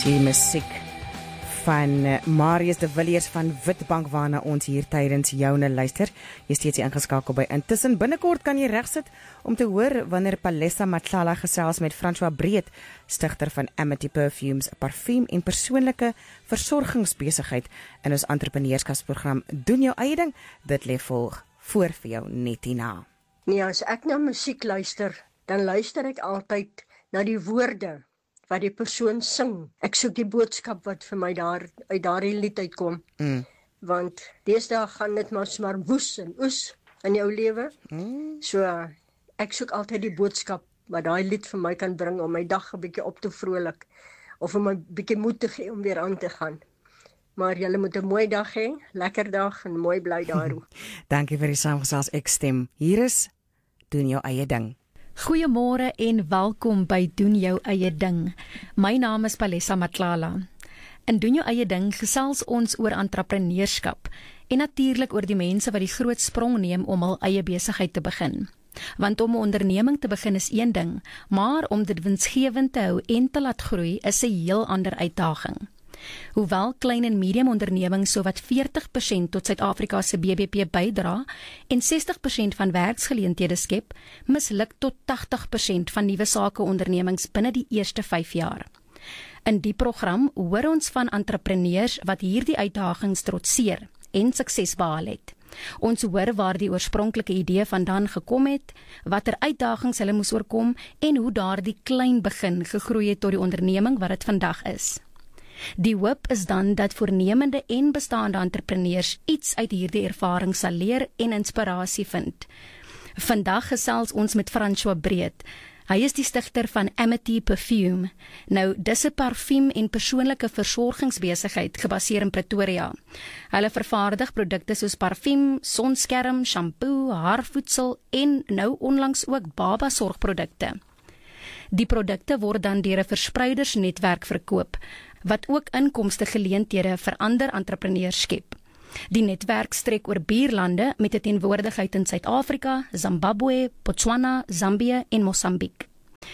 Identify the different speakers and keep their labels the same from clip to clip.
Speaker 1: Die musiek van Marius de Villiers van Witbank waarna ons hier tydens joune luister. Jy steeds ingeskakel by Intussen. Binnekort kan jy regsit om te hoor wanneer Palesa Matlala gesels met François Breed, stigter van Amity Perfumes, parfuum en persoonlike versorgingsbesigheid in ons entrepreneurskapsprogram Doen jou eie ding. Dit lê volg voor vir jou net hierna.
Speaker 2: Nee, as ek na musiek luister, dan luister ek altyd na die woorde wat die persoon sing. Ek soek die boodskap wat vir my uit daardie lied uitkom. Want deesdae gaan dit maar woes en oes in jou lewe. So ek soek altyd die boodskap wat daai lied vir my kan bring om my dag 'n bietjie op te vrolik of om my bietjie moed te gee om weer aan te gaan. Maar julle moet 'n mooi dag hê, lekker dag en mooi bly daaroor.
Speaker 1: Dankie vir die saamgesels, ek stem. Hier is Doen jou eie ding.
Speaker 3: Goeiemôre en welkom by Doen jou eie ding. My naam is Palesa Matlala. In Doen jou eie ding gesels ons oor entrepreneurskap en natuurlik oor die mense wat die groot sprong neem om hul eie besigheid te begin. Want om 'n onderneming te begin is een ding, maar om dit winsgewend te hou en te laat groei is 'n heel ander uitdaging. Hoewel klein en medium ondernemings sowat 40% tot Suid-Afrika se BBP bydra en 60% van werksgeleenthede skep, misluk tot 80% van nuwe sakeondernemings binne die eerste 5 jaar. In die program hoor ons van entrepreneurs wat hierdie uitdagings trotseer en sukses behaal het. Ons hoor waar die oorspronklike idee vandaan gekom het, watter uitdagings hulle moes oorkom en hoe daardie klein begin gegroei het tot die onderneming wat dit vandag is. Die hoop is dan dat voornemende en bestaande entrepreneurs iets uit hierdie ervaring sal leer en inspirasie vind. Vandag gesels ons met François Breed. Hy is die stigter van Amity Perfume. Nou, dis 'n parfuum en persoonlike versorgingsbesigheid gebaseer in Pretoria. Hulle vervaardig produkte soos parfuum, sonskerm, shampoo, haarvoedsel en nou onlangs ook babasorgprodukte. Die produkte word dan deur 'n verspreidersnetwerk verkoop, wat ook inkomste geleenthede vir ander entrepreneurs skep. Die netwerk strek oor buurlande met 'n teenwoordigheid in Suid-Afrika, Zimbabwe, Botswana, Zambië en Mosambiek.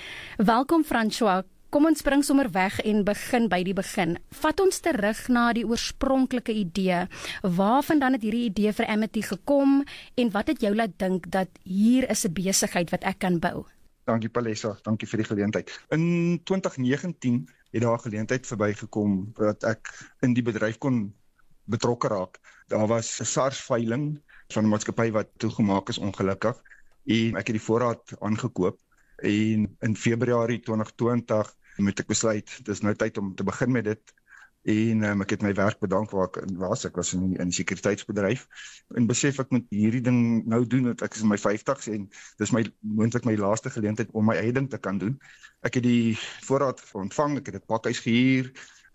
Speaker 3: Welkom François, kom ons spring sommer weg en begin by die begin. Vat ons terug na die oorspronklike idee. Waarvandaan het hierdie idee vir Amity gekom en wat het jou laat dink dat hier is 'n besigheid wat ek kan bou?
Speaker 4: Dankie Palesa, dankie vir die geleentheid. In 2019 het daar 'n geleentheid verbygekom dat ek in die bedryf kon betrokke raak. Daar was 'n SARS-veiling van 'n maatskappy wat toegemaak is ongelukkig en ek het die voorraad aangekoop en in Februarie 2020 moet ek besluit, dis nou tyd om te begin met dit en ek het my werk bedank waar ek was. Ek was in die sekuriteitsbedryf en besef ek moet hierdie ding nou doen, want ek is in my 50s en dis moontlik my laaste geleentheid om my eie ding te kan doen. Ek het die voorraad ontvang, ek het dit pakhuis gehuur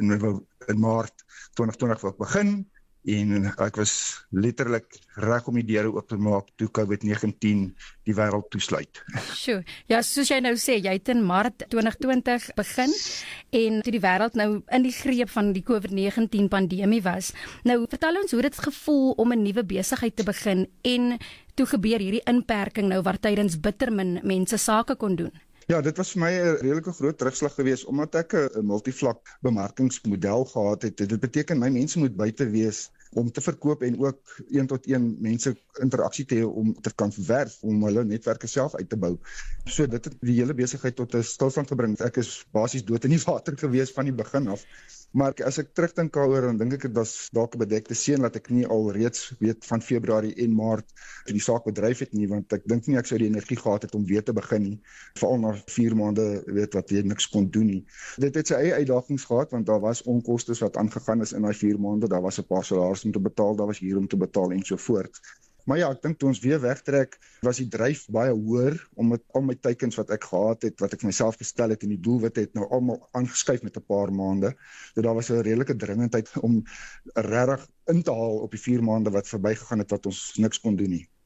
Speaker 4: in Maart 2020 wou ek begin en ek was letterlik reg om die deure oop te maak toe COVID-19 die wêreld toesluit.
Speaker 3: Sjoe, ja, soos jy nou sê, jy het in Maart 2020 begin en toe die wêreld nou in die greep van die COVID-19 pandemie was. Nou, vertel ons hoe dit gevoel om 'n nuwe besigheid te begin en toe gebeur hierdie inperking nou waar tydens bitter min mense sake kon doen.
Speaker 4: Ja, dit was vir my 'n redelike groot terugslag geweest omdat ek 'n multivlak bemarkingsmodel gehad het. Dit beteken my mense moet buite wees om te verkoop en ook 1-tot-1 mense interaksie te hê om te kan verwerf, om hulle netwerke self uit te bou. So dit het die hele besigheid tot 'n stilstand gebring. Ek is basies dood in die water geweest van die begin af. Maar as ek terugdink daaroor, dan dink ek dit was dalk 'n bedekte seën dat ek nie al reeds weet van Februarie en Maart die saak bedryf het nie, want ek dink nie ek sou die energie gehad het om weer te begin nie, veral na 4 maande weet wat jy niks kon doen nie. Dit het sy eie uitdagings gehad, want daar was onkostes wat aangegaan is in daai 4 maande, daar was 'n paar salarisse om te betaal, daar was huur om te betaal en so voort. Maar ja, ek dink toe ons weer wegtrek, was die dryf baie hoër, omdat al my teikens wat ek gehad het, wat ek vir myself gestel het en die doelwit het nou almal aangeskuif met 'n paar maande. So daar was 'n redelike dringendheid om regtig in te haal op die 4 maande wat verbygegaan het wat ons niks kon doen nie.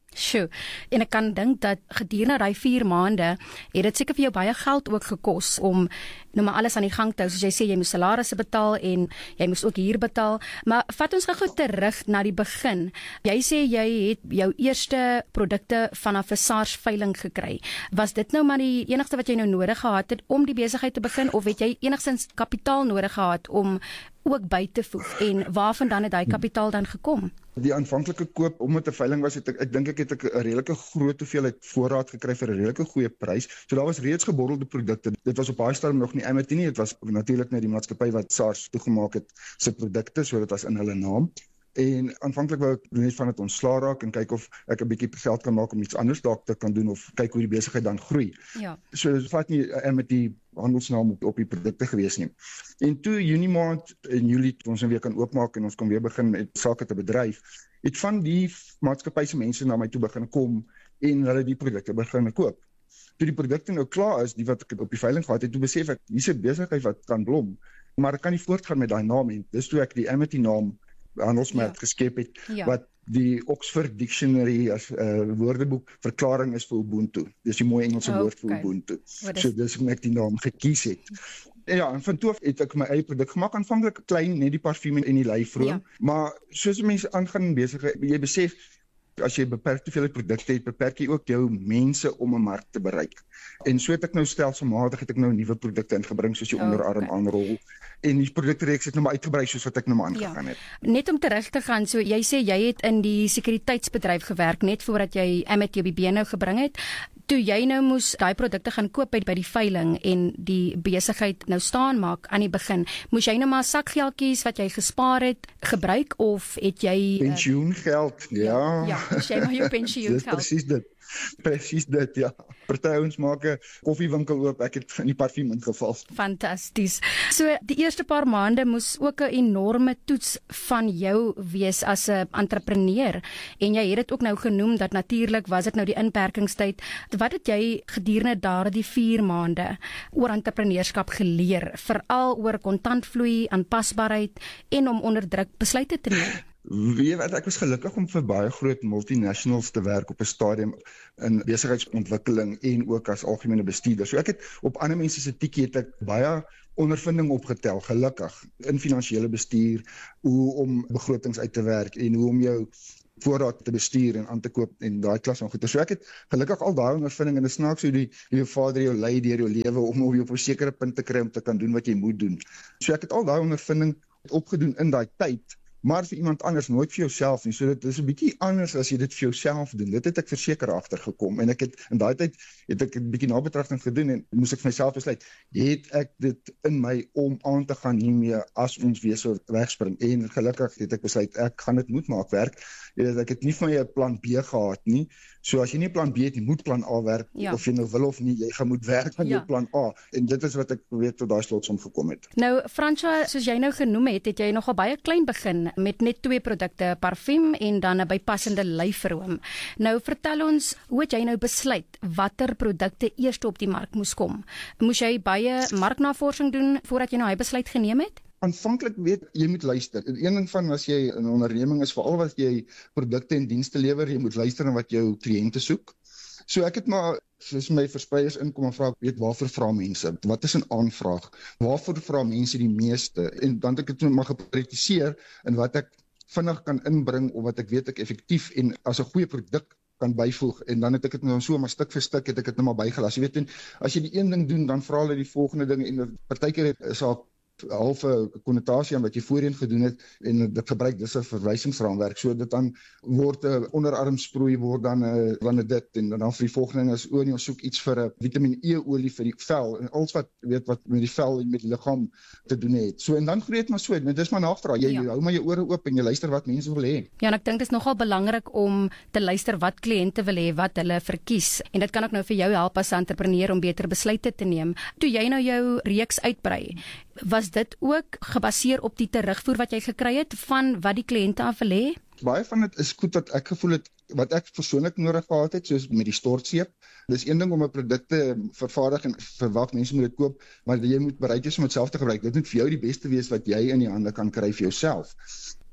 Speaker 3: Sjoe, en ek kan dink dat gedurende daai 4 maande het dit seker vir jou baie geld ook gekos om nou maar alles aan die gang te hou. Soos jy sê, jy moes salarisse betaal en jy moes ook huur betaal. Maar vat ons gou terug na die begin. Jy sê jy het jou eerste produkte vanaf 'n SARS veiling gekry. Was dit nou maar die enigste wat jy nou nodig gehad het om die besigheid te begin, of het jy enigstens kapitaal nodig gehad om ook by te voeg, en waarvandaan het daai kapitaal dan gekom?
Speaker 4: Die aanvanklike koop, omdat 'n veiling was, ek dink ek het 'n redelike groot hoeveelheid voorraad gekry vir 'n redelike goeie prys. So daar was reeds geborrelde produkte. Dit was op baie stadium nog nie Amity nie, dit was natuurlik net die maatskappy wat SARS toegemaak het se produkte, so dit was in hulle naam. En aanvanklik wou ek net van dit ontslaa raak en kyk of ek 'n bietjie geld kan maak om iets anders dalk te kan doen, of kyk hoe die besigheid dan groei.
Speaker 3: Ja.
Speaker 4: So dit vat nie Amity handelsnaam op die produkte gewees nie. En toe Junie maand in Julie, toe ons weer kan oopmaak en ons kon weer begin met sake te bedryf, het van die maatskappy se mense na my toe begin kom en hulle die produkte begin koop. Toe die produkte nou klaar is, die wat ek op die veiling gehad het, toe besef ek, hier's 'n besigheid wat kan blom, maar ek kan nie voortgaan met daai naam, en dis toe ek die Amity naam handelsmerk geskep het, wat die Oxford Dictionary as woordeboek verklaring is vir Ubuntu. Dis die mooi Engelse woord vir Ubuntu. So dis hoe ek die naam gekies het. Ja, en van toe af het ek my eie produk gemaak, aanvanklik klein, net die parfuum en die leifroom, maar soos mense aangaan in besigheid, jy besef, as jy beperk te veel produkte het, beperk jy ook jou mense om 'n mark te bereik. En so het ek nou stelselmatig het ek nou nuwe produkte ingebring, soos die onderarm aanrol, en die produkreeks het nou maar uitgebrei soos wat ek nou maar aangegaan het.
Speaker 3: Net om terug te gaan, so jy sê jy het in die sekuriteitsbedryf gewerk net voordat jy Amity op die bene gebring het. Toe jy nou moes daai produkte gaan koop by die veiling en die besigheid nou staan maak aan die begin, moes jy nou maar sakgeldjies wat jy gespaar het gebruik, of het jy
Speaker 4: pensioengeld? Ja,
Speaker 3: moes jy maar jou pensioengeld.
Speaker 4: Presies dit, ja. Party ouens maak 'n koffiewinkel oop, ek het in die parfuum ingeval.
Speaker 3: Fantasties. So die eerste paar maande moes ook 'n enorme toets van jou wees as 'n entrepreneur, en jy het dit ook nou genoem dat natuurlik was dit nou die inperkingstyd. Wat het jy gedurende daardie 4 maande oor entrepreneurskap geleer, veral oor kontantvloei, aanpasbaarheid en om onder druk besluite te neem?
Speaker 4: Weet wat, ek was gelukkig om vir baie groot multinationals te werk op 'n stadium in besigheidsontwikkeling en ook as algemene bestuurder. So ek het op ander mense se tikkie het ek baie ondervinding opgetel, gelukkig, in finansiële bestuur, hoe om begrotings uit te werk en hoe om jou voorraad te bestuur en aan te koop en daai klas van goede. So ek het gelukkig al daai ondervinding, en dit snaaks hoe die Vader jou lei deur jou lewe om jou op 'n sekere punt te kry om te kan doen wat jy moet doen. So ek het al daai ondervinding opgedoen in daai tyd, maar vir iemand anders, nooit vir jouself nie. So dit is 'n bietjie anders as jy dit vir jouself doen. Dit het ek verseker agtergekom, en ek het in daai tyd het ek 'n bietjie nabetragting gedoen en moes ek vir myself besluit, het ek dit in my om aan te gaan hiermee as ons weer so wegspring, en gelukkig het ek besluit ek gaan dit moet maak werk. Ek het nie vir my 'n plan B gehad nie. So as jy nie 'n plan B het, jy moet plan A werk, of jy nou wil of nie, jy gaan moet werk aan jou plan A, en dit is wat ek weet tot daai slotsom gekom het.
Speaker 3: Nou François, soos jy nou genoem het jy nogal baie klein begin met net 2 produkte, parfuum en dan 'n bypassende lyfroom. Nou vertel ons, hoe het jy nou besluit watter produkte eers op die mark moes kom? Moes jy baie marknavorsing doen voordat jy nou hy besluit geneem het?
Speaker 4: Aanvanklik weet jy moet luister. Een ding van as jy 'n onderneming is, veral as jy produkte en dienste lewer, jy moet luister na wat jou kliënte soek. So ek het maar soos my verspreiers inkom en vra, weet waarvoor vra mense? Wat is 'n aanvraag? Waarvoor vra mense die meeste? En dan het ek dit maar geprioritiseer in wat ek vinnig kan inbring, of wat ek weet ek effektief en as 'n goeie produk kan byvoeg, en dan het ek dit nou so maar stuk vir stuk het ek dit nou maar bygelas. Jy weet, en as jy die een ding doen, dan vra hulle die volgende ding, en partykeer is daar halfe konnotasie aan wat jy voorheen gedoen het, en dit gebruik dis 'n verwysingsraamwerk, so dit dan word 'n onderarmsproei word dan dit, en dan vir die volgende ding is ons soek iets vir 'n Vitamiin E olie vir die vel, en alles wat met die vel en met die liggaam te doen het. So en dan groei dit maar so, en dis maar navraag. Jy hou maar jou ore oop en jy luister wat mense wil hê.
Speaker 3: Ja, en ek dink dit is nogal belangrik om te luister wat kliënte wil hê, wat hulle verkies, en dit kan ook nou vir jou help as 'n entrepreneur om beter besluite te neem. Toe jy nou jou reeks uitbrei, was dit ook gebaseer op die terugvoer wat jy gekry het van wat die kliënte aan wil hê?
Speaker 4: Baie van dit is goed wat ek gevoel het, wat ek persoonlik nodig gehad het, soos met die stortseep. Dis een ding om 'n produk te vervaardig en verwag mense moet dit koop, maar jy moet bereid wees om dit self te gebruik. Dit moet vir jou die beste wees wat jy in die hande kan kry vir jouself.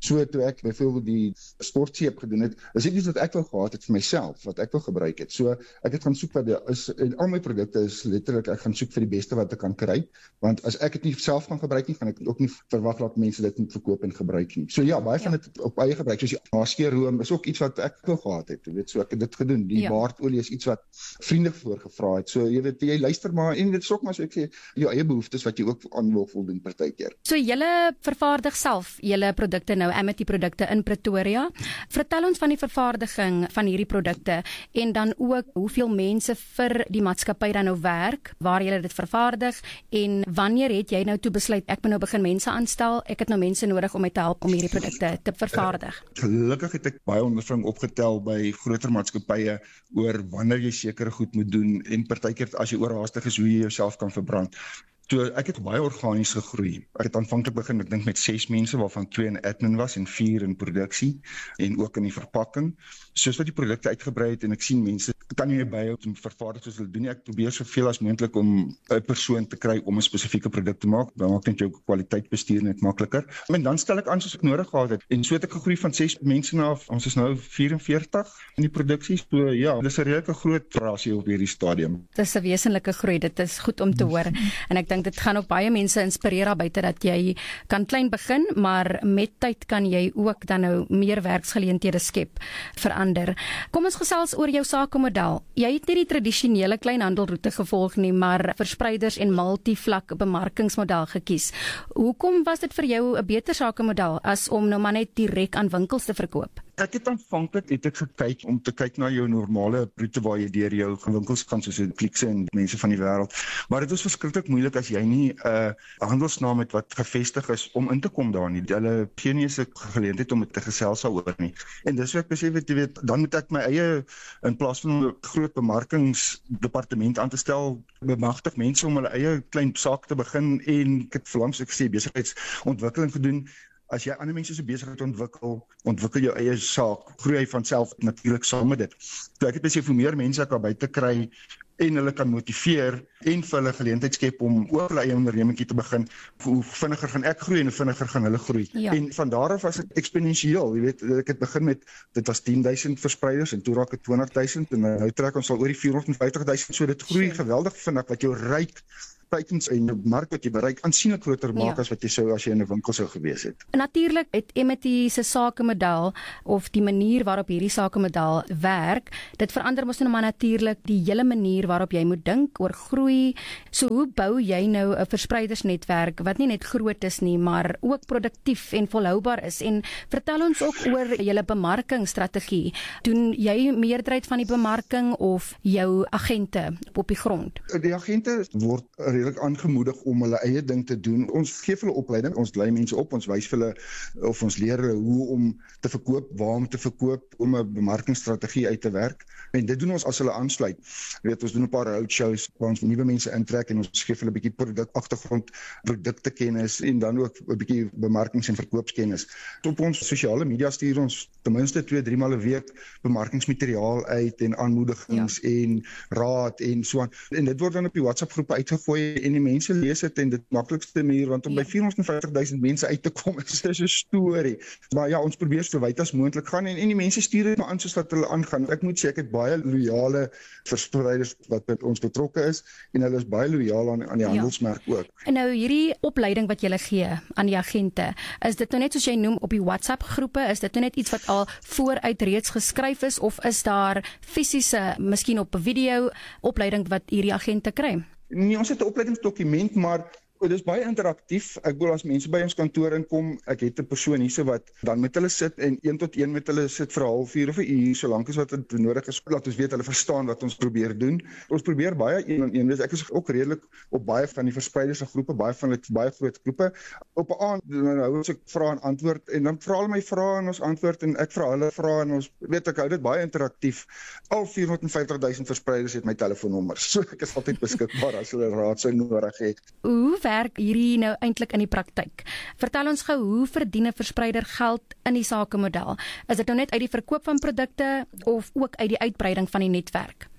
Speaker 4: So toe ek byvoorbeeld die sportseep gedoen het, is dit iets wat ek wou gehad het vir myself, wat ek wou gebruik het. So ek het gaan soek wat is, en al my produkte is letterlik, ek gaan soek vir die beste wat ek kan kry, want as ek dit nie self kan gebruik nie, gaan ek ook nie verwag dat mense dit moet verkoop en gebruik nie. So ja, baie van dit op eie gebruik, soos die maskeerroom is ook iets wat ek wou gehad het, weet, so ek het dit gedoen. Die baardolie is iets wat vriende voorgevra het. So jy weet, jy luister maar en dit is ook maar so ek sê, jou eie behoeftes wat jy ook aan wil voldoen partykeer.
Speaker 3: So julle vervaardig self julle produkte nou, Amity produkte in Pretoria. Vertel ons van die vervaardiging van hierdie produkte en dan ook hoeveel mense vir die maatskappy dan nou werk, waar julle dit vervaardig en wanneer het jy nou toe besluit ek moet nou begin mense aanstel, ek het nou mense nodig om my te help om hierdie produkte te vervaardig?
Speaker 4: Gelukkig het ek baie ondervinding opgetel by groter maatskappye oor wanneer jy sekere goed moet doen en partykeer as jy oorhaastig is hoe jy jouself kan verbrand. So ek het baie organies gegroei. Ek het aanvanklik begin, ek dink met 6 mense waarvan 2 in admin was en 4 in produksie en ook in die verpakking. Soos wat die produkte uitgebrei het en ek sien mense kan nie meer byhou om vervaardig soos hulle doen nie. Ek probeer soveel as moontlik om 'n persoon te kry om 'n spesifieke produk te maak. Dan maak net jou kwaliteitbestuur net makliker. En dan stel ek aan soos ek nodig gehad het. En so het ek gegroei van 6 mense na ons is nou 44 in die produksie. So ja, dis 'n redelike groot rasio op hierdie stadium.
Speaker 3: Dis 'n wesenlike groei. Dit is goed om te hoor. En ek dink dit gaan ook baie mense inspireer daar buite dat jy kan klein begin, maar met tyd kan jy ook dan nou meer werksgeleenthede skep, verander. Kom ons gesels oor jou sakemodel. Jy het nie die tradisionele kleinhandelroete gevolg nie, maar verspreiders en multivlak bemarkingsmodel gekies. Hoekom was dit vir jou 'n beter sakemodel as om nou maar net direk aan winkels te verkoop?
Speaker 4: Ek het aanvanklik gekyk om te kyk na jou normale roete waar jy deur jou winkels gaan soos Clicks en mense van die wêreld. Maar dit was verskriklik moeilik as jy nie 'n handelsnaam het wat gevestig is om in te kom daar nie. Hulle gee nie 'n geleentheid om dit te gesels daaroor nie. En dis wat ek besef het, jy weet, dan moet ek my eie in plaas van 'n groot bemarkingsdepartement aan te stel, bemagtig mense om hulle eie klein saak te begin en ek het verlangs ek sê besigheidsontwikkeling gedoen. As jy ander mense se besigheid ontwikkel jou eie saak, groei hy van self natuurlik saam met dit. So ek het besef hoe meer mense ek daar buite kry en hulle kan motiveer en vir hulle geleentheid skep om ook hulle eie ondernemingkie te begin, hoe vinniger gaan ek groei en hoe vinniger gaan hulle groei. Ja. En van daar af was dit eksponensieel, jy weet, ek het begin met, dit was 10.000 verspreiders en toe raak het 20.000 en nou trek ons al oor die 450.000, so dit groei geweldig vinnig wat jou ryk tydens en jou mark wat jy bereik aansienlik groter maak as wat jy sou as jy in 'n winkel sou gewees het.
Speaker 3: Natuurlik het Amity se sakemodel of die manier waarop hierdie sakemodel werk, dit verander mos nou maar natuurlik die hele manier waarop jy moet dink oor groei. So hoe bou jy nou 'n verspreidersnetwerk wat nie net groot is nie, maar ook produktief en volhoubaar is? En vertel ons ook oor julle bemarkingsstrategie. Doen jy meerderheid van die bemarking of jou agente op die grond?
Speaker 4: Die agente word redelik aangemoedig om hulle eie ding te doen. Ons gee hulle opleiding, ons lei mense op, ons wys hulle of ons leer hulle hoe om te verkoop, waar om te verkoop, om 'n bemarkingsstrategie uit te werk. En dit doen ons as hulle aansluit. Jy weet, ons doen 'n paar roadshows waar ons nuwe mense intrek en ons gee hulle 'n bietjie produkagtergrond, produkte kennis en dan ook 'n bietjie bemarkings- en verkoopskennis. Op ons sosiale media stuur ons ten minste 2-3 maal 'n week bemarkingsmateriaal uit en aanmoedigings en raad en so aan. En dit word dan op die WhatsApp groepe uitgegooi en die mense lees dit en dit maklikste manier want om by 450.000 mense uit te kom is 'n storie. Maar ja, ons probeer so wyd as moontlik gaan en die mense stuur dit maar aan soos wat hulle aangaan. Ek moet sê ek het baie loyale verspreiders wat met ons betrokke is en hulle is baie loyaal aan die handelsmerk ook.
Speaker 3: En nou hierdie opleiding wat jy gee aan die agente, is dit nou net soos jy noem op die WhatsApp groepe, is dit nou net iets wat al vooruit reeds geskryf is of is daar fisiese, miskien op 'n video opleiding wat hierdie agente kry?
Speaker 4: Nee, ons het 'n opleidingsdokument, maar dit is baie interaktief. Ek bedoel as mense by ons kantoor inkom, ek het 'n persoon hierse wat dan met hulle sit en 1-tot-1 met hulle sit vir 'n halfuur of 'n uur, solank as wat dit nodig is, laat ons weet hulle verstaan wat ons probeer doen. Ons probeer baie een-aan-een wees. Ek is ook redelik op baie van die verspreiders se groepe, baie van dit baie groot groepe. Op 'n aand hou ons ek vra en antwoord en dan vra hulle my vrae en ons antwoord en ek vra hulle vrae en ons weet ek hou dit baie interaktief. Al 450.000 verspreiders het my telefoonnommer. So ek is altyd beskikbaar as hulle raad sou nodig het.
Speaker 3: Hoe werk hierdie nou eintlik in die praktyk? Vertel ons gou, hoe verdien 'n verspreider geld in die sakemodel? Is dit nou net uit die verkoop van produkte of ook uit die uitbreiding van die netwerk?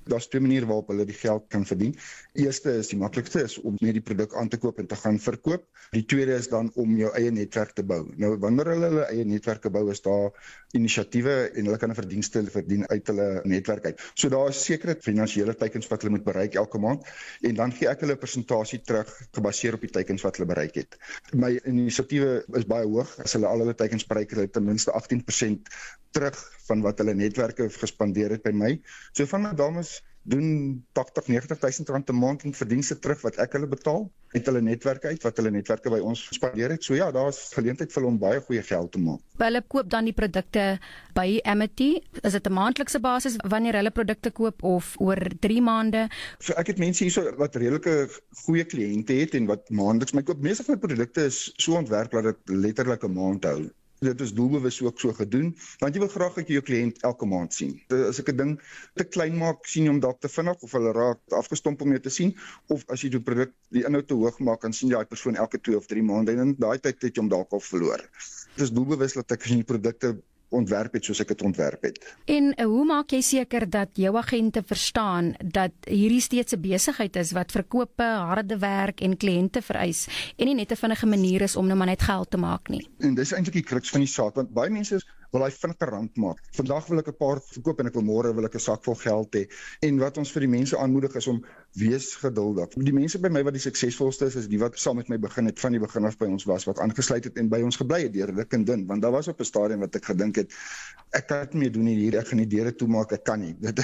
Speaker 4: Daar's twee maniere waarop hulle die geld kan verdien. Eerste is die maklikste is om net die produk aan te koop en te gaan verkoop. Die tweede is dan om jou eie netwerk te bou. Nou wanneer hulle eie netwerke bou, is daar inisiatiewe en hulle kan 'n verdienste verdien uit hulle netwerk uit. So daar is sekere finansiële teikens wat hulle moet bereik elke maand en dan gee ek hulle 'n persentasie terug gebaseer op die teikens wat hulle bereik het. My inisiatiewe is baie hoog. As hulle al hulle teikens bereik, hulle ten minste 18% terug van wat hulle netwerke gespandeer het by my. So van my dames doen 80-90 000 'n maand in verdienste terug wat ek hulle betaal uit hulle netwerke uit, wat hulle netwerke by ons spandeer het. So ja, daar's geleentheid vir hulle om baie goeie geld te maak.
Speaker 3: Hulle koop dan die produkte by Amity. Is dit 'n maandelikse basis wanneer hulle produkte koop of oor 3 maande?
Speaker 4: So ek het mense hierso wat redelike goeie kliënte het en wat maandeliks my koop. Meeste van my produkte is so ontwerp dat dit letterlik 'n maand hou. Dit is doelbewus ook so gedoen, want jy wil graag dat jy jou kliënt elke maand sien. As ek 'n ding te klein maak, sien jy hom dalk te vinnig of hulle raak afgestomp om jou te sien, of as jy die produk die inhoud te hoog maak, dan sien jy daai persoon elke 2 of 3 maande en in daai tyd het jy hom dalk al verloor. Dit is doelbewus dat ek die produkte ontwerp het soos ek dit ontwerp het.
Speaker 3: En hoe maak jy seker dat jou agente verstaan dat hierdie steeds 'n besigheid is wat verkope, harde werk en kliënte vereis en nie net 'n vinnige manier is om nou maar net geld te maak nie?
Speaker 4: En dis eintlik die kruks van die saak, want baie mense wil hy vinnige rand maak. Vandag wil ek 'n paar verkoop en ek wil môre wil ek 'n sak vol geld hê. En wat ons vir die mense aanmoedig is om wees geduldig. Die mense by my wat die suksesvolste is die wat saam met my begin het van die begin af by ons was, wat aangesluit het en by ons gebly het deur dik en dun, want daar was op 'n stadium wat ek gedink het ek kan dit nie meer doen hier, ek gaan die deure toemaak, ek kan nie. Dit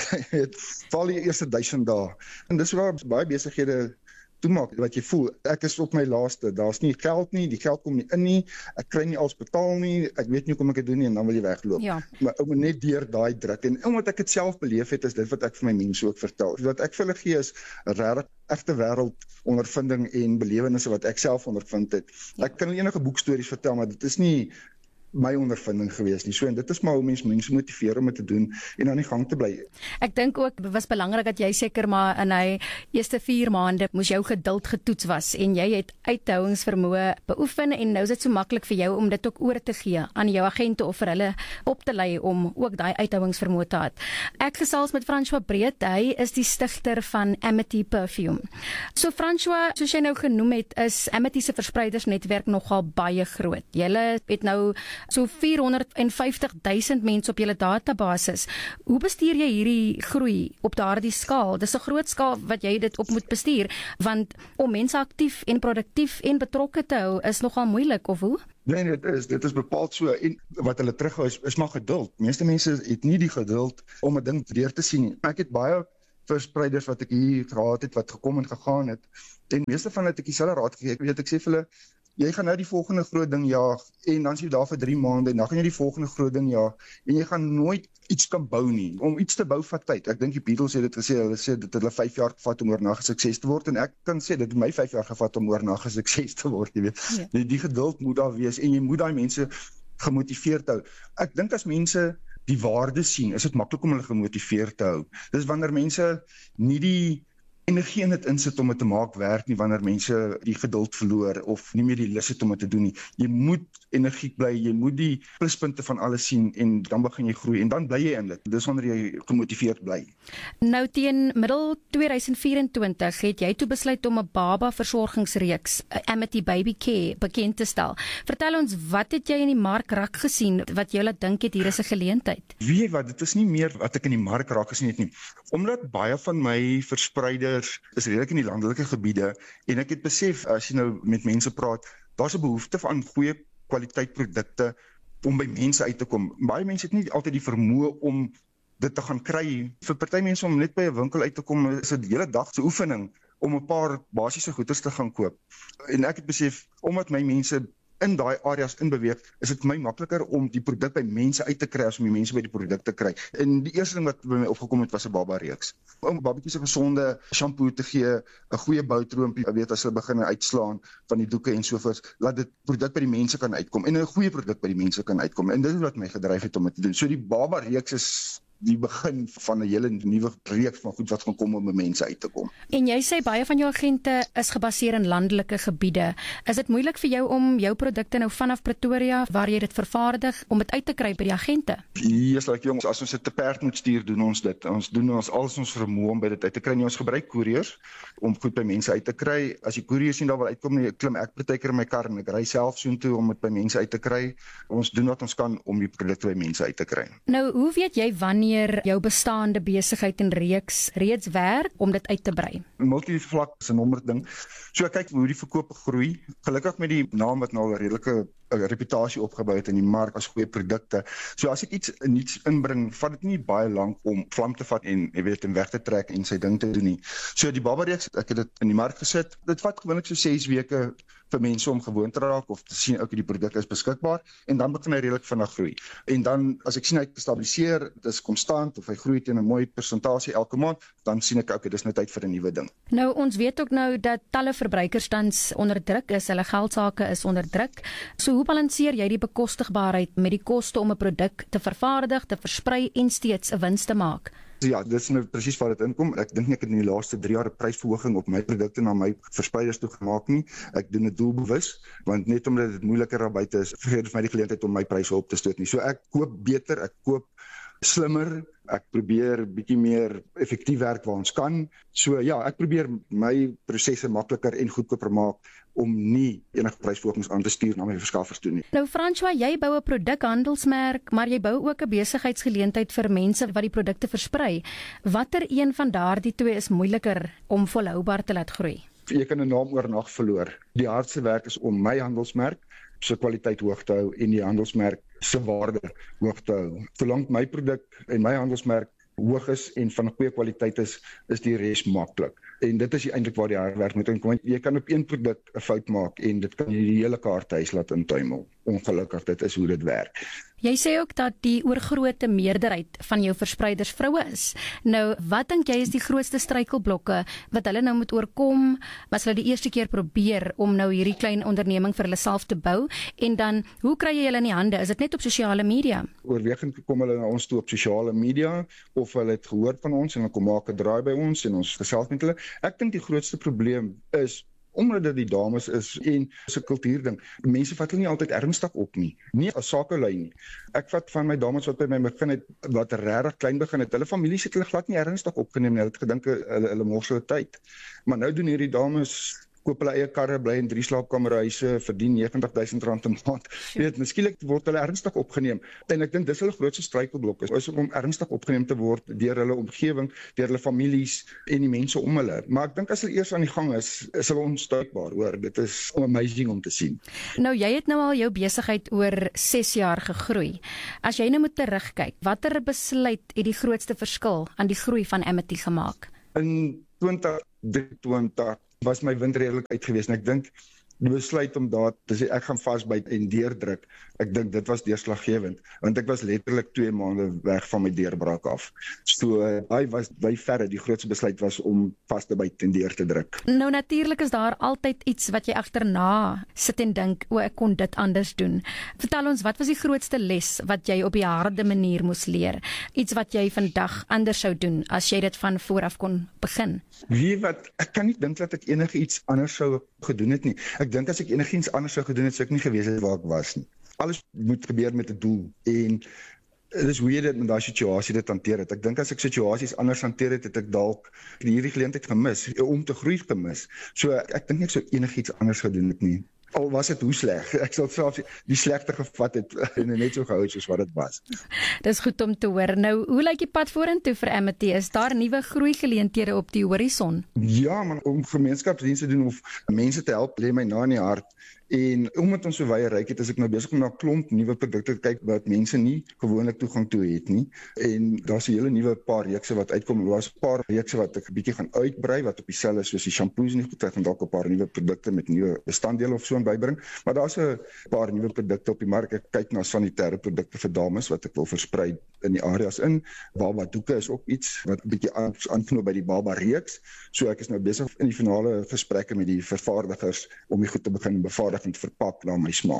Speaker 4: val die eerste 1000 dae. En dis waar baie besighede toemaak wat jy voel, ek is op my laaste, daar's nie geld nie, die geld kom nie in nie, ek kry nie alles betaal nie, ek weet nie hoe kom ek dit doen nie en dan wil jy wegloop.
Speaker 3: Ja.
Speaker 4: Maar om net deur daai druk en omdat ek dit self beleef het, is dit wat ek vir my mense ook vertel. Wat ek vir hulle gee is 'n regtig egte wêreld ondervinding en belewennisse wat ek self ondervind het. Ja. Ek kan enige boekstories vertel, maar dit is nie my ondervinding gewees nie. So en dit is maar hoe mense motiveer om dit te doen en aan die gang te bly.
Speaker 3: Ek dink ook was belangrik dat jy seker maar in hy eerste 4 maande moes jou geduld getoets was en jy het uithouingsvermoë beoefen en nou is dit so maklik vir jou om dit ook oor te gee aan jou agente of vir hulle op te lei om ook daai uithouingsvermoë te hê. Ek gesels met François Breed, hy is die stigter van Amity Perfume. So François, soos jy nou genoem het, is Amity se verspreidersnetwerk nogal baie groot. Julle het nou so 450,000 mense op julle databasis. Hoe bestuur jy hierdie groei op daardie skaal? Dis 'n groot skaal wat jy dit op moet bestuur, want om mense aktief en produktief en betrokke te hou is nogal moeilik, of hoe?
Speaker 4: Nee, dit is bepaald so en wat hulle terughou is maar geduld. Meeste mense het nie die geduld om 'n ding deur te sien nie. Ek het baie verspreiders wat ek hier gehad het wat gekom en gegaan het en meeste van hulle het ek dieselfde raad gegee. Ek sê vir hulle, jy gaan nou die volgende groot ding jaag en dan is jy daar vir 3 maande en dan gaan jy die volgende groot ding jaag en jy gaan nooit iets kan bou nie. Om iets te bou vat tyd. Ek dink die Beatles het dit gesê, hulle sê dit het hulle 5 jaar gevat om oornag 'n sukses te word en ek kan sê dit het my 5 jaar gevat om oornag 'n sukses te word, jy weet. Ja. Die geduld moet daar wees en jy moet daai mense gemotiveerd hou. Ek dink as mense die waarde sien, is dit maklik om hulle gemotiveerd te hou. Dis wanneer mense nie die energie in dit insit om dit te maak werk nie, wanneer mense die geduld verloor of nie meer die lus het om dit te doen nie. Jy moet energiek bly, jy moet die pluspunte van alles sien en dan begin jy groei en dan bly jy in dit. Dis wanneer jy gemotiveerd bly.
Speaker 3: Nou teen middel 2024 het jy toe besluit om 'n baba versorgingsreeks, Amity Baby Care, bekend te stel. Vertel ons, wat het jy in die mark raak gesien wat jou laat dink het hier is 'n geleentheid?
Speaker 4: Weet jy wat, dit is nie meer wat ek in die mark raak gesien het nie. Omdat baie van my verspreiders is redelik in die landelike gebiede en ek het besef as jy nou met mense praat, daar's 'n behoefte aan goeie kwaliteit produkte om by mense uit te kom. Baie mense het nie altyd die vermoë om dit te gaan kry. Vir party mense om net by 'n winkel uit te kom is 'n hele dag se oefening om 'n paar basiese goederes te gaan koop. En ek het besef omdat my mense in daai areas inbeweeg, is dit vir my makliker om die produk by mense uit te kry as om die mense by die produk te kry. En die eerste ding wat by my opgekom het was 'n baba reeks. Om babatjies 'n gesonde shampoo te gee, 'n goeie boutroompie, weet as hulle begin uitslaan van die doeke en sovoorts, laat dit produk by die mense kan uitkom en 'n goeie produk by die mense kan uitkom. En dit is wat my gedryf het om dit te doen. So die baba reeks is die begin van 'n hele nuwe reeks van goed wat gaan kom om by mense uit te kom.
Speaker 3: En jy sê baie van jou agente is gebaseer in landelike gebiede. Is dit moeilik vir jou om jou produkte nou vanaf Pretoria, waar jy dit vervaardig, om dit uit te kry by die agente?
Speaker 4: Yes, like jongens, as ons dit te perd moet stuur, doen ons dit. Ons doen alles ons vermoë om by dit uit te kry. Ons gebruik koeriers om goed by mense uit te kry. As die koeriers nie daar wil uitkom nie, klim ek partykeer in my kar en ek ry self soontoe om dit by mense uit te kry. Ons doen wat ons kan om die produkte by mense uit te kry.
Speaker 3: Nou, hoe weet jy wanneer jou bestaande besigheid en reeks reeds werk om dit uit te brei?
Speaker 4: Multivlak is 'n nommer ding. So ek kyk hoe die verkope groei. Gelukkig met die naam wat nou 'n redelike reputasie opgebou het in die mark as goeie produkte. So as ek iets inbring, vat dit nie baie lank om vlam te vat en jy weet, en weg te trek en sy ding te doen nie. So die Baba reeks, ek het dit in die mark gesit. Dit vat gewoonlik so 6 weke vir mense om gewoon te raak of te sien die produk is beskikbaar en dan begin hy redelik vinnig groei. En dan as ek sien hy stabiliseer, dit is konstant of hy groei teen 'n mooi persentasie elke maand, dan sien ek dis nou tyd vir 'n nuwe ding.
Speaker 3: Nou ons weet ook nou dat talle verbruikers tans onder druk is, hulle geldsaake is onder druk. So hoe balanseer jy die bekostigbaarheid met die koste om 'n produk te vervaardig, te versprei en steeds 'n wins te maak?
Speaker 4: Ja, dit is nou presies waar dit inkom. Ek dink nie ek het in die laaste 3 jaar 'n prysverhoging op my produkte na my verspreiders toe gemaak nie. Ek doen dit doelbewus, want net omdat dit moeiliker daar buite is, vergeet vir my die geleentheid om my pryse op te stoot nie. So ek koop beter, ek koop slimmer, ek probeer bietjie meer effektief werk waar ons kan. So ja, ek probeer my prosesse makliker en goedkoper maak om nie enige prysverhogings aan te stuur na my verskaffers toe nie.
Speaker 3: Nou François, jy bou 'n produkhandelsmerk, maar jy bou ook 'n besigheidsgeleentheid vir mense wat die produkte versprei. Watter een van daardie twee is moeiliker om volhoubaar te laat groei?
Speaker 4: Jy kan 'n naam oornag verloor. Die hardste werk is om my handelsmerk se kwaliteit hoog te hou en die handelsmerk se waarde hoog te hou. Solank my produk en my handelsmerk hoog is en van goeie kwaliteit is die res maklik. En dit is eintlik waar die harde werk moet inkom. Jy kan op een produk 'n fout maak en dit kan jy die hele kaarthuis laat intuimel. Ongelukkig, dit is hoe dit werk.
Speaker 3: Jy sê ook dat die oorgrootste meerderheid van jou verspreiders vroue is. Nou, wat dink jy is die grootste struikelblokke wat hulle nou moet oorkom as hulle die eerste keer probeer om nou hierdie klein onderneming vir hulle self te bou? En dan, hoe kry jy hulle in die hande? Is dit net op sosiale media?
Speaker 4: Oorwegend kom hulle na ons toe op sosiale media of hulle het gehoor van ons en hulle kom maak 'n draai by ons en ons gesels met hulle. Ek dink die grootste probleem is omdat dit die dames is en se kultuurding. Mense vat hulle nie altyd ernstig op nie. Nie as sakelui nie. Ek vat van my dames wat by my begin het, wat regtig klein begin het, hulle families het hulle glad nie ernstig opgeneem nie. Hulle het gedink hulle mors hulle tyd. Maar nou doen hierdie dames koop hulle eie karre, bly in 3 slaapkamerhuise, verdien R90,000 'n maand. Jy weet, miskien word hulle ernstig opgeneem. En ek dink dis hulle grootste struikelblok is om ernstig opgeneem te word deur hulle omgewing, deur hulle families en die mense om hulle. Maar ek dink as hulle eers aan die gang is hulle onstuitbaar, hoor. Dit is amazing om te sien.
Speaker 3: Nou, jy het nou al jou besigheid oor 6 jaar gegroei. As jy nou moet terugkyk, watter besluit het die grootste verskil aan die groei van Amity gemaak?
Speaker 4: In 2023 was my wind redelik uit gewees en ek dink die besluit om daar te sê ek gaan vasbyt en deurdruk, ek dink dit was deurslaggewend, want ek was letterlik 2 maande weg van my deurbraak af. So hy was by verre die grootste besluit was om vas te byt en deur te druk.
Speaker 3: Nou natuurlik is daar altyd iets wat jy agterna sit en dink, o, ek kon dit anders doen. Vertel ons, wat was die grootste les wat jy op die harde manier moes leer? Iets wat jy vandag anders sou doen as jy dit van vooraf kon begin?
Speaker 4: Wie wat, ek kan nie dink dat ek enige iets anders sou gedoen het nie. Ek dink as ek enigiets anders sou gedoen het, sou ek nie gewees het waar ek was nie. Alles moet gebeur met 'n doel en dit is hoe jy dit met daai situasie dit hanteer het. Ek dink as ek situasies anders hanteer het, het ek dalk hierdie geleentheid gemis, om te groei gemis. So ek dink nie ek sou enigiets anders gedoen het nie. Al was dit hoe sleg. Ek sal selfs die slegte gevat het en net so gehou soos wat dit was.
Speaker 3: Dis goed om te hoor. Nou, hoe lyk die pad vorentoe vir Amity? Is daar nuwe groeigeleenthede op die horison?
Speaker 4: Ja, man, om gemeenskapsdienste doen of mense te help, lê my na in die hart. En omdat ons so wye ryk het, is ek nou besig om na 'n klomp nuwe produkte te kyk wat mense nie gewoonlik toegang toe het nie. En daar's 'n hele nuwe paar reekse wat uitkom. Daar's 'n paar reekse wat ek 'n bietjie gaan uitbrei wat op dieselfde soos die shampoos nie goed, ek gaan dalk 'n paar nuwe produkte met nuwe bestanddele of so bybring. Maar daar's 'n paar nuwe produkte op die mark. Ek kyk na sanitêre produkte vir dames wat ek wil versprei in die areas in. Baba doeke is ook iets wat 'n bietjie aanknoop by die Baba reeks. So ek is nou besig in die finale gesprekke met die vervaardigers om die goed te begin bevaardig en verpak na my smaak.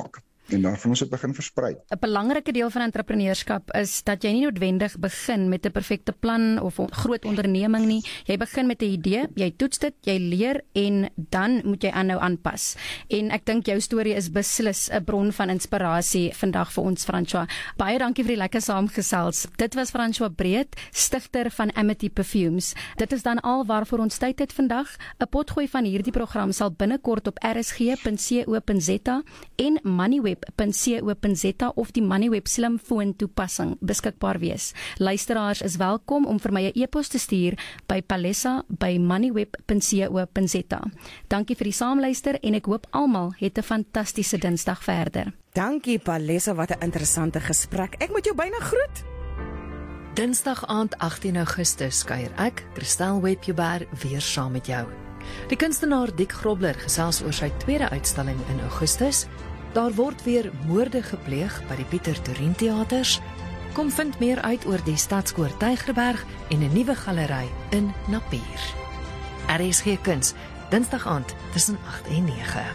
Speaker 4: En daarvan ons het begin versprei.
Speaker 3: 'n Belangrike deel van entrepreneurskap is dat jy nie noodwendig begin met 'n perfekte plan of 'n groot onderneming nie. Jy begin met 'n idee, jy toets dit, jy leer en dan moet jy aanhou aanpas. En ek dink jou storie is beslis 'n bron van inspirasie vandag vir ons, François. Baie dankie vir die lekker saamgesels. Dit was François Breed, stigter van Amity Perfumes. Dit is dan al waarvoor ons tyd het vandag. 'n Potgooi van hierdie program sal binnekort op rsg.co.za en moneyweb.co.za of die Moneyweb slimfoon toepassing beskikbaar wees. Luisteraars is welkom om vir my 'n e-pos te stuur by palessa@moneyweb.co.za. Dankie vir die saamluister en ek hoop almal het 'n fantastiese Dinsdag verder.
Speaker 1: Dankie Palessa, wat 'n interessante gesprek. Ek moet jou byna groet.
Speaker 5: Dinsdag aand 18 Augustus kuier ek, Christel Webjuber, weer saam met jou. Die kunstenaar Dick Grobler gesels oor sy tweede uitstalling in Augustus. Daar word weer moorde gepleeg by die Pieter Toerien Theaters. Kom vind meer uit oor die Stadskoor Tygerberg en 'n nuwe galery in Napier. RSG Kuns, Dinsdag aand tussen 8 en 9.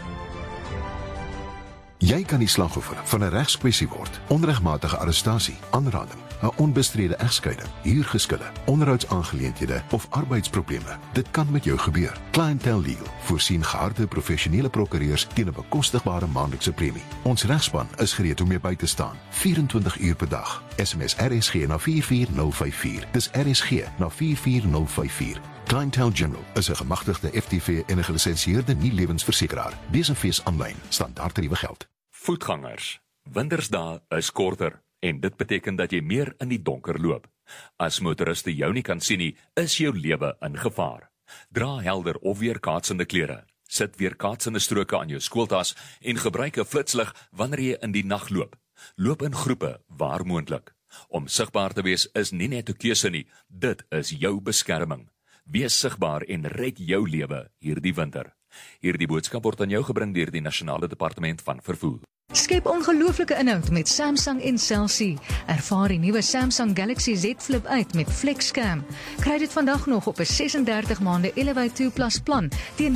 Speaker 6: Jy kan die slagoffer van 'n regskwessie word. Onregmatige arrestasie, aanranding, 'n onbestrede egskeiding, huurgeskille, onderhoudsaangeleenthede of arbeidsprobleme. Dit kan met jou gebeur. Clientele Legal voorsien geharde professionele prokureurs teen 'n bekostigbare maandelikse premie. Ons regspan is gereed om jou by te staan, 24 uur per dag. SMS RSG na 44054. Dis RSG na 44054. Clientele General is 'n gemagtigde FTV en 'n gelisensieerde nie-lewensversekeraar. Wees en fees aanlyn, standaard tariewe geld.
Speaker 7: Voetgangers, wintersdae is korter en dit beteken dat jy meer in die donker loop. As motoriste jou nie kan sien nie, is jou lewe in gevaar. Dra helder of weerkaatsende klere. Sit weerkaatsende stroke aan jou skooltas en gebruik 'n flitslig wanneer jy in die nag loop. Loop in groepe waar moontlik. Om sigbaar te wees is nie net 'n keuse nie, dit is jou beskerming. Wees sigbaar en red jou lewe hierdie winter. Hierdie boodskap word aan jou gebring deur die Nasionale Departement van Vervoer.
Speaker 8: Skep ongelooflike inhoud met Samsung en Cell C. Ervaar die nuwe Samsung Galaxy Z Flip uit met FlexCam. Kry dit vandag nog op 'n 36 maande Elevate 2 Plus plan teen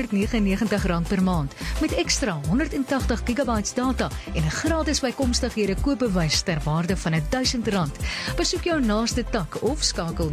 Speaker 8: R999 per maand met ekstra 180 GB data en 'n gratis bykomstighede koopbewys ter waarde van R1000. Besoek jou naaste tak of skakel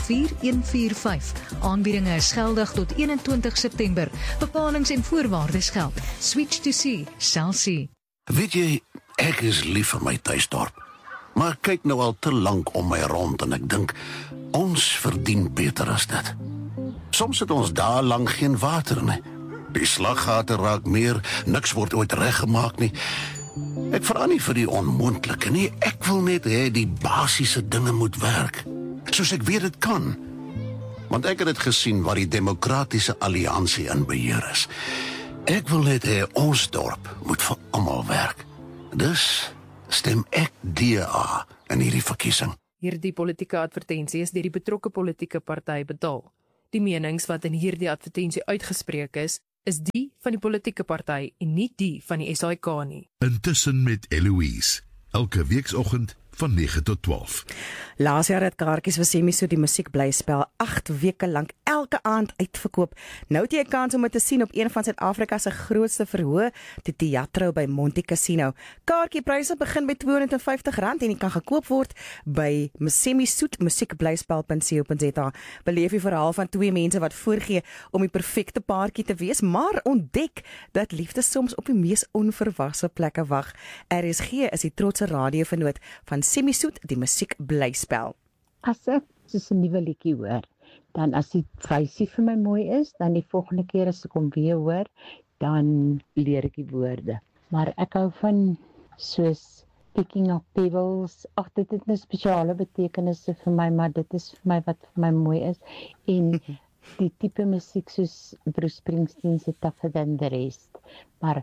Speaker 8: 084145. Aanbiedinge is geldig tot 21 September. Bepalings en voorwaardes geld. Switch to C, Cell C.
Speaker 9: Weet jy, ek is lief vir my tuisdorp, maar ek kyk nou al te lank om my rond en ek dink, ons verdien beter as dit. Soms het ons daar lang geen water nie. Die slaggate raak meer, niks word ooit reggemaak nie. Ek vra nie vir die onmoontlike nie, ek wil net hê die basiese dinge moet werk, soos ek weet dit kan. Want ek het dit gesien waar die Demokratiese Alliansie in beheer is. Ek wil net hê ons dorp moet vir almal werk. Dus stem ek DA in hierdie verkiesing.
Speaker 10: Hierdie politieke advertensie is deur die betrokke politieke party betaal. Die menings wat in hierdie advertensie uitgespreek is die van die politieke party en nie die van die SAIK nie.
Speaker 11: Intussen met Eloise, elke weekoggend van 9 tot 12.
Speaker 1: Laas jaar het kaartjies vir Semisoet die musiekblyspel 8 weke lank elke aand uitverkoop. Nou het jy 'n kans om dit te sien op een van Suid-Afrika se grootste verhoog, die Teatro by Monte Casino. Kaartjiepryse begin by R250 en die kan gekoop word by Semisoet musiekblyspel.co.za. Beleef die verhaal van twee mense wat voorgee om die perfekte paartjie te wees, maar ontdek dat liefde soms op die mees onverwagse plekke wag. RSG is die trotse radiovernoot van Semisoet die musiekblyspel.
Speaker 12: As ek soos 'n nuwe liedjie hoor, dan as die vysie vir my mooi is, dan die volgende keer as ek hom weer hoor, dan leer ek die woorde. Maar ek hou van soos Picking Up Pebbles. Ag, dit het 'n spesiale betekenisse vir my, maar dit is vir my wat vir my mooi is. En die tipe musiek soos Bruce Springsteen se Tougher Than the Rest. Maar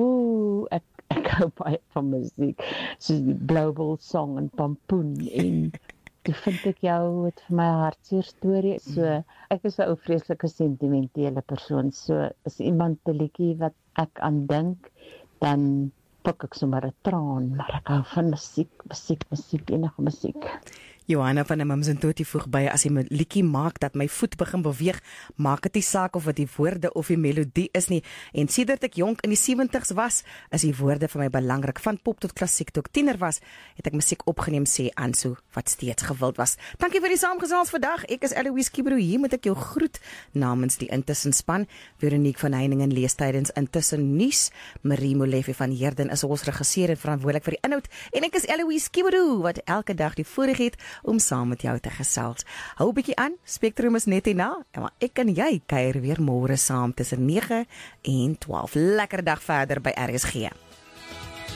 Speaker 12: ek hou baie van musiek, soos die Global Song en Pampoen, en toe vind ek jou het vir my hartseer storie, so ek is 'n ou vreeslike sentimentele persoon, so as iemand 'n liedjie wat ek aan dink, dan pik ek sommer 'n traan, maar ek hou van musiek, enige musiek.
Speaker 1: Johanna van der Mimsentoti voeg by, as jy 'n liedjie maak dat my voet begin beweeg, maak dit nie saak of wat die woorde of die melodie is nie. En sedert ek jonk in die 70's was, is die woorde vir my belangrik. Van pop tot klassiek, toe ek tiener was, het ek musiek opgeneem, sê Anso, wat steeds gewild was. Dankie vir die saamgesels vandag. Ek is Eloise Kibro, hier moet ek jou groet namens die Intussen span. Veronique van Heiningen lees tydens Intussen nuus. Marie Molefe van Heerden is ons regisseur en verantwoordelik vir die inhoud. En ek is Eloise Kibro, wat elke dag die voorreg het om saam met jou te gesels. Hou 'n bietjie aan, Spectrum is net hierna, maar ek en jy kuier weer môre saam tussen 9 en 12. Lekker dag verder by RSG.